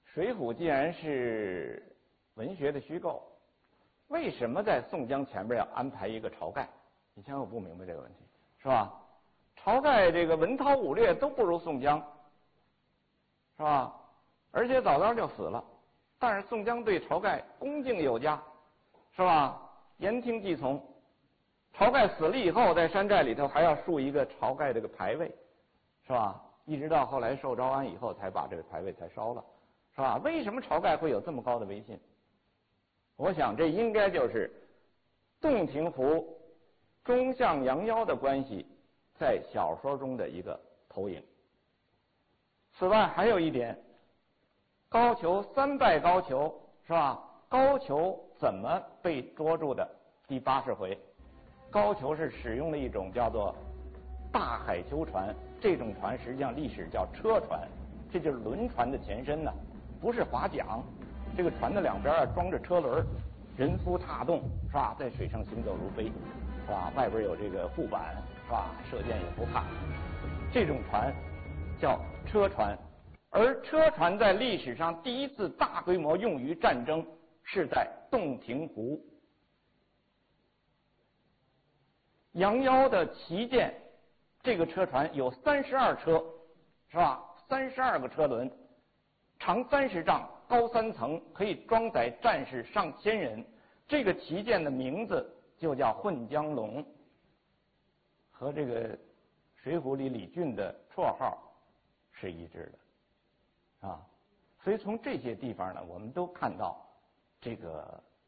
水浒既然是文学的虚构，为什么在宋江前边要安排一个晁盖？以前我不明白这个问题，是吧？晁盖这个文韬武略都不如宋江，是吧？而且早早就死了，但是宋江对晁盖恭敬有加，是吧？言听计从。晁盖死了以后，在山寨里头还要竖一个晁盖这个牌位，是吧？一直到后来受招安以后，才把这个牌位才烧了，是吧？为什么晁盖会有这么高的威信？我想这应该就是洞庭湖忠相杨妖的关系在小说中的一个投影。此外还有一点，高俅三拜高俅，是吧？高俅怎么被捉住的？第80回，高俅是使用了一种叫做大海囚船，这种船实际上历史叫车船，这就是轮船的前身呢，不是划桨。这个船的两边装着车轮，人夫踏动，是吧？在水上行走如飞，是吧？外边有这个护板，是吧？射箭也不怕。这种船叫车船，而车船在历史上第一次大规模用于战争是在洞庭湖。杨妖的旗舰这个车船有32车，是吧？32个车轮，长30丈，高3层，可以装载战士上千人。这个旗舰的名字就叫混江龙，和这个《水浒》里李俊的绰号是一致的，啊，所以从这些地方呢，我们都看到这个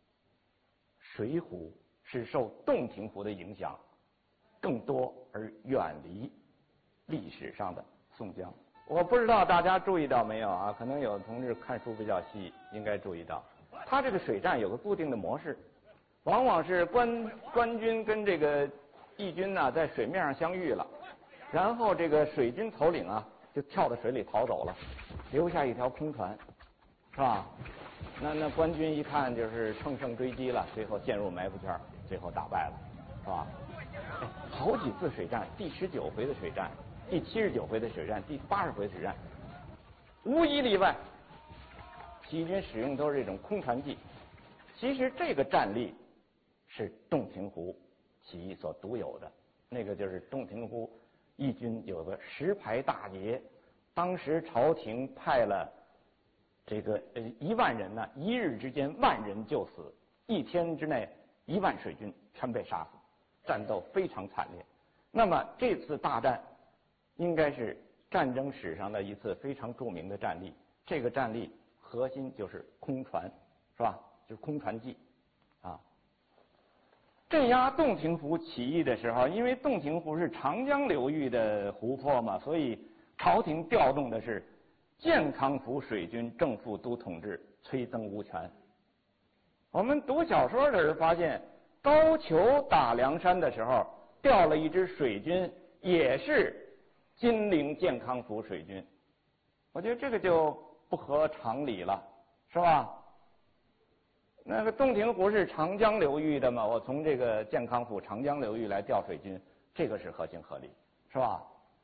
《水浒》是受洞庭湖的影响更多而远离历史上的宋江。我不知道大家注意到没有啊？可能有同志看书比较细，应该注意到，他这个水战有个固定的模式，往往是官军跟这个义军呢在水面上相遇了，然后这个水军头领啊就跳到水里逃走了，留下一条空船，是吧？那官军一看就是乘胜追击了，最后陷入埋伏圈，最后打败了，是吧？好几次水战，第19回的水战，第79回的水战，第80回的水战，无一例外，起义军使用都是这种空船计。其实这个战例是洞庭湖起义所独有的，那个就是洞庭湖义军有个石牌大捷，当时朝廷派了这个1万人呢，一日之间1万人就死，1天之内1万水军全被杀死，战斗非常惨烈。那么这次大战应该是战争史上的一次非常著名的战例，这个战例核心就是空船，是吧？就是空船计啊。镇压洞庭湖起义的时候，因为洞庭湖是长江流域的湖泊嘛，所以朝廷调动的是健康府水军正副都统制崔增吴权。我们读小说的时候发现，高俅打梁山的时候调了一支水军，也是金陵健康府水军，我觉得这个就不合常理了，是吧？那个洞庭湖是长江流域的嘛，我从这个健康府长江流域来调水军，这个是合情合理，是吧？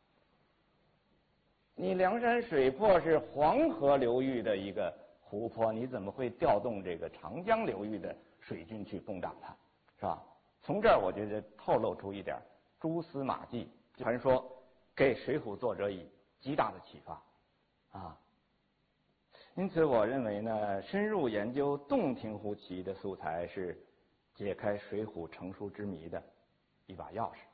你梁山水泊是黄河流域的一个湖泊，你怎么会调动这个长江流域的水军去攻打它，是吧？从这儿我觉得透露出一点蛛丝马迹，传说给《水浒》作者以极大的启发啊。因此我认为呢，深入研究洞庭湖起义的素材是解开《水浒》成书之谜的一把钥匙。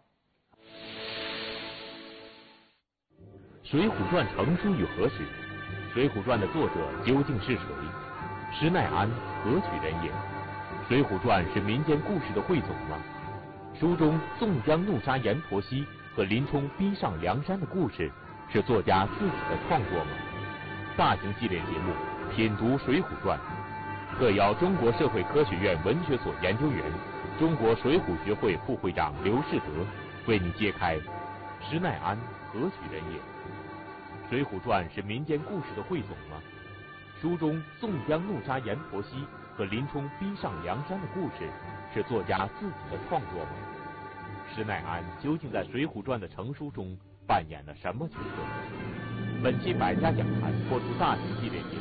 《水浒传》成书于何时？《水浒传》的作者究竟是谁？施耐庵何许人也？《水浒传》是民间故事的汇总吗？书中宋江怒杀阎婆惜和林冲逼上梁山的故事，是作家自己的创作吗？大型系列节目《品读水浒传》，特邀中国社会科学院文学所研究员、中国水浒学会副会长刘士德为你揭开施耐庵何许人也？《水浒传》是民间故事的汇总吗？书中宋江怒杀阎婆惜和林冲逼上梁山的故事，是作家自己的创作吗？施耐庵究竟在《水浒传》的成书中扮演了什么角色？本期百家讲坛播出大型系列节目。